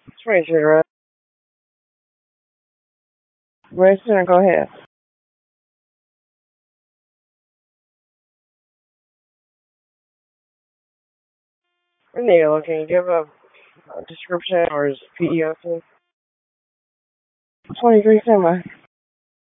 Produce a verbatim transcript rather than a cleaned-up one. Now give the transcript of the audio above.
It's pretty true, right? Red Center, go ahead. Neil, can you give a, a description or is P E O? twenty-three semi.